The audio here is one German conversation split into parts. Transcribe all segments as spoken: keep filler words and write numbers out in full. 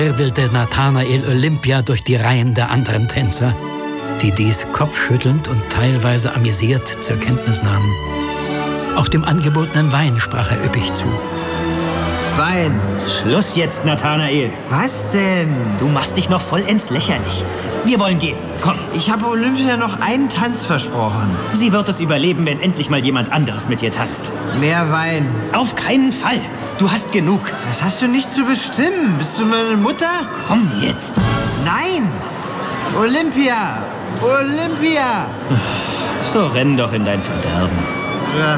wirbelte Nathanael Olympia durch die Reihen der anderen Tänzer, die dies kopfschüttelnd und teilweise amüsiert zur Kenntnis nahmen. Auch dem angebotenen Wein sprach er üppig zu. Wein. Schluss jetzt, Nathanael. Was denn? Du machst dich noch vollends lächerlich. Wir wollen gehen. Komm. Ich habe Olympia noch einen Tanz versprochen. Sie wird es überleben, wenn endlich mal jemand anderes mit ihr tanzt. Mehr Wein. Auf keinen Fall. Du hast genug. Das hast du nicht zu bestimmen. Bist du meine Mutter? Komm jetzt. Nein. Olympia. Olympia. So renn doch in dein Verderben. Ja.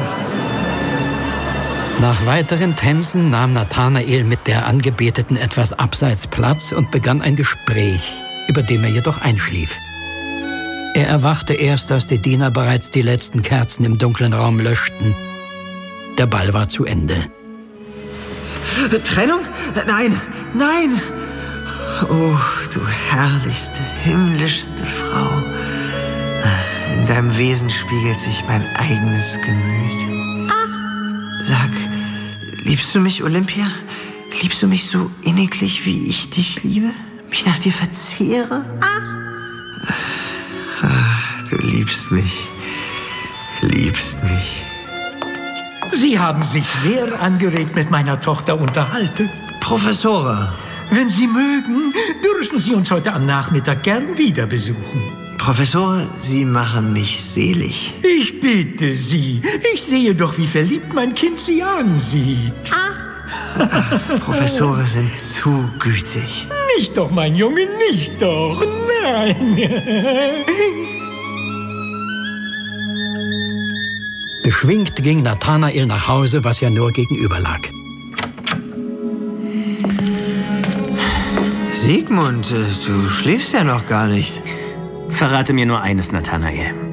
Nach weiteren Tänzen nahm Nathanael mit der Angebeteten etwas abseits Platz und begann ein Gespräch, über dem er jedoch einschlief. Er erwachte erst, als die Diener bereits die letzten Kerzen im dunklen Raum löschten. Der Ball war zu Ende. Trennung? Nein, nein. Oh, du herrlichste, himmlischste Frau. In deinem Wesen spiegelt sich mein eigenes Gemüt. Ach. Sag, liebst du mich, Olympia? Liebst du mich so inniglich, wie ich dich liebe? Mich nach dir verzehre? Ach. Ach, du liebst mich. Liebst mich. Sie haben sich sehr angeregt mit meiner Tochter unterhalten. Professora. Wenn Sie mögen, dürfen Sie uns heute am Nachmittag gern wieder besuchen. Professor, Sie machen mich selig. Ich bitte Sie. Ich sehe doch, wie verliebt mein Kind Sie ansieht. Ach, Professore sind zu gütig. Nicht doch, mein Junge, nicht doch. Nein. Beschwingt ging Nathanael nach Hause, was ja nur gegenüber lag. Sigmund, du schläfst ja noch gar nicht. Verrate mir nur eines, Nathanael.